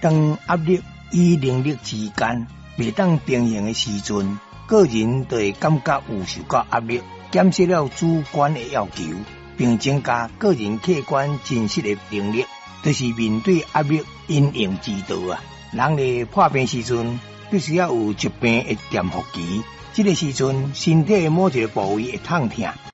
当压力与能力之间未当平衡的时阵，个人就会感觉有受到压力，减少了主观的要求，并增加个人客观真实的能力，就是面对压力应用之道啊。人咧破病时阵，必须要有疾病的潜伏期，这个时阵身体某一个部位会痛痛，